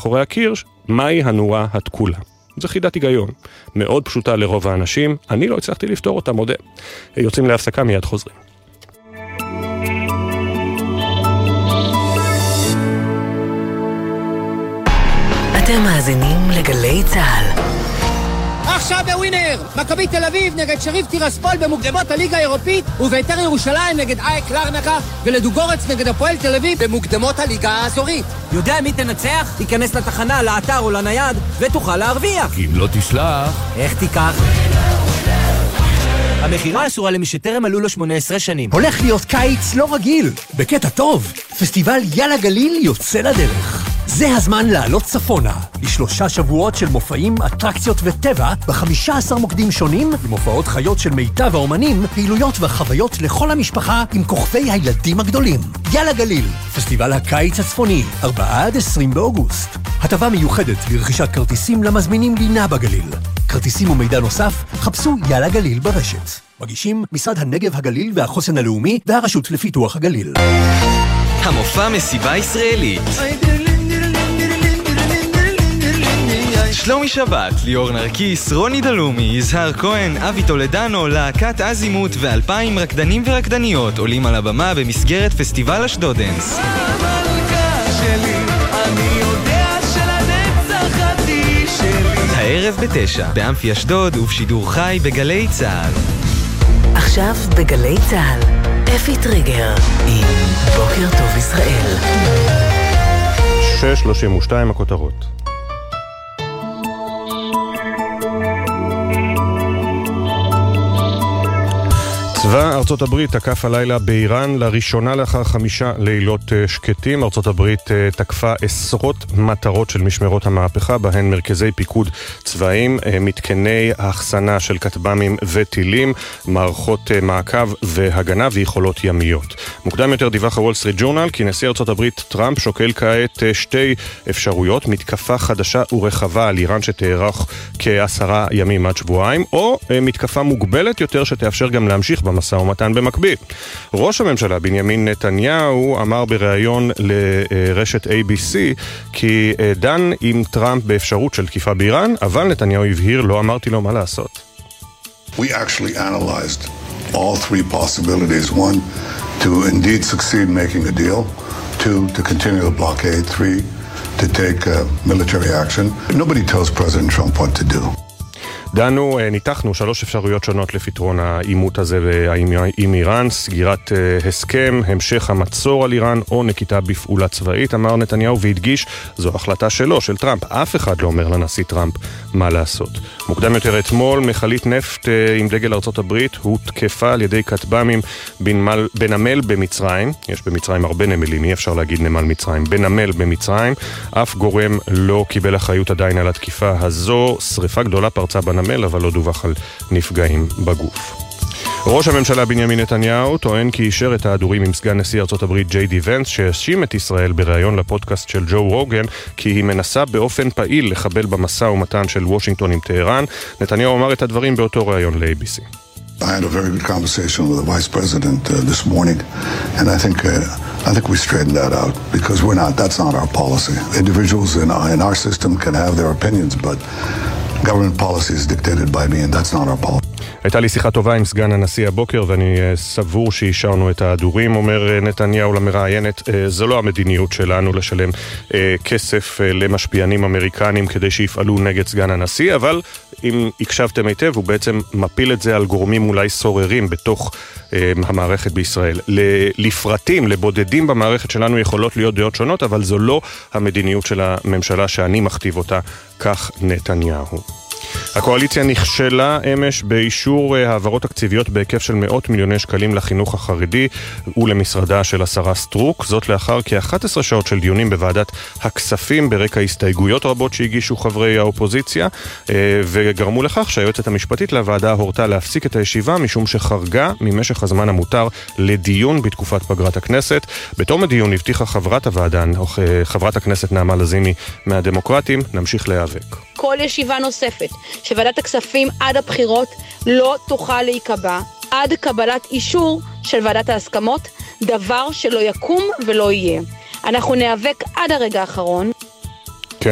מאחורי הקיר, מהי הנורה התקולה. זו חידת היגיון. מאוד פשוטה לרוב האנשים, אני לא הצלחתי לפתור אותה, מודה. יוצאים להפסקה, מיד חוזרים. אתם מאזינים לגלי צהל. עכשיו בווינר, מכבי תל אביב נגד שריף טירספול במוקדמות הליגה האירופית, ובית"ר ירושלים נגד אייק לרנקה ולדוגורץ נגד הפועל תל אביב במוקדמות הליגה האזורית. יודע מי תנצח? תיכנס לתחנה, לאתר או לנייד ותוכל להרוויח. אם לא תשלח, איך תיקח? המחירה אסורה למי שטרם מלאו לו 18 שנים. הולך להיות קיץ לא רגיל, בקטע טוב. פסטיבל יאללה גליל יוצא לדרך. זה הזמן לעלות צפונה, ל3 שבועות של מופעים, אטרקציות וטבע, ב15 מוקדים שונים, עם הופעות חיות של מיטב האומנים, פעילויות וחוויות לכל המשפחה עם כוכבי הילדים הגדולים. יאללה גליל, פסטיבל הקיץ הצפוני, 4-20 באוגוסט. הטבה מיוחדת לרכישת כרטיסים למזמינים לינה בגליל. כרטיסים ומידע נוסף, חפשו יאללה גליל ברשת. מגישים משרד הנגב הגליל והחוסן הלאומי והרשות לפיתוח הגליל. המופע מסיבה ישראלית. שלומי שבת, ליאור נרקיס, רוני דלומי, יזהר כהן, אבי טולדנו, להקת אזימות ו2,000 רקדנים ורקדניות עולים על הבמה במסגרת פסטיבל אשדודנס. הערב ב9, באמפי אשדוד ובשידור חי בגלי צהל. עכשיו בגלי צהל, אפי טריגר עם בוקר טוב ישראל. 6:32 הכותרות. צבא ארצות הברית תקף הלילה באיראן לראשונה לאחר 5 לילות שקטים. ארצות הברית תקפה עשרות מטרות של משמרות המהפכה, בהן מרכזי פיקוד צבאיים, מתקני ההחסנה של כטב"מים וטילים, מערכות מעקב והגנה ויכולות ימיות. מוקדם יותר דיווח הוול סטריט ג'ורנל כי נשיא ארצות הברית טראמפ שוקל כעת 2 אפשרויות: מתקפה חדשה ורחבה על איראן שתארך כ10 ימים עד שבועיים, או מתקפה מוגבלת יותר שתאפשר גם להמשיך במשא ומתן במקביל. ראש הממשלה בנימין נתניהו אמר בריאיון לרשת ABC כי דן עם טראמפ באפשרות של תקיפה באיראן, אבל נתניהו הבהיר, לא אמרתי לו מה לעשות. We actually analyzed all 3 possibilities. 1, to indeed succeed making a deal. 2, to continue the blockade. 3, to take military action. Nobody tells President Trump what to do. ניתחנו 3 אפשרויות שונות לפתרון העימות הזה עם איראן: סגירת הסכם, המשך המצור על איראן או נקיטה בפעולה צבאית, אמר נתניהו והדגיש, זו החלטה שלו, של טראמפ. אף אחד לא אומר לנשיא טראמפ מה לעשות. מוקדם יותר אתמול, מכלית נפט עם דגל ארצות הברית הותקפה על ידי כטב"מים בנמל במצרים. יש במצרים הרבה נמלים, אי אפשר להגיד נמל מצרים. בנמל במצרים, אף גורם לא קיבל אחריות עדיין על התקיפה הזו. שריפה גדולה פרצה בנמל, אבל לא דווח על נפגעים בגוף. ראש הממשלה בנימין נתניהו טוען כי אישר את ההדורים עם סגן נשיא ארצות הברית ג'יי די ונס, שהאשים את ישראל בריאיון לפודקאסט של ג'ו רוגן כי היא מנסה באופן פעיל לחבל במשא ומתן של וושינגטון עם טהרן. נתניהו אמר את הדברים באותו ריאיון ל-ABC. I had a very good conversation with the vice president this morning, and I think we straightened that out because that's not our policy. Individuals in our system can have their opinions, but government policy is dictated by me, and that's not our policy. הייתה לי שיחה טובה עם סגן הנשיא הבוקר ואני סבור שאישרנו את ההדורים, אומר נתניהו למראיינת. זו לא המדיניות שלנו לשלם כסף למשפיענים אמריקנים כדי שיפעלו נגד סגן הנשיא, אבל אם הקשבתם היטב הוא בעצם מפיל את זה על גורמים אולי סוררים בתוך המערכת בישראל. לפרטים, לבודדים במערכת שלנו יכולות להיות דעות שונות, אבל זו לא המדיניות של הממשלה שאני מכתיב אותה, כך נתניהו. הקואליציה נכשלה אמש באישור העברות תקציביות בהיקף של מאות מיליוני שקלים לחינוך החרדי ולמשרדה של השרה סטרוק, זאת לאחר כ-11 שעות של דיונים בוועדת הכספים ברקע הסתייגויות רבות שהגישו חברי האופוזיציה, וגרמו לכך שהיועצת המשפטית לוועדה הורתה להפסיק את הישיבה משום שחרגה ממשך הזמן המותר לדיון בתקופת פגרת הכנסת. בתום הדיון הבטיחה חברת הוועדה, חברת הכנסת נעמה לזימי מהדמוקרטים, נמשיך להיאבק. כל ישיבה נוספת שוועדת הכספים עד הבחירות לא תוכל להיקבע עד קבלת אישור של ועדת ההסכמות, דבר שלא יקום ולא יהיה. אנחנו נאבק עד הרגע האחרון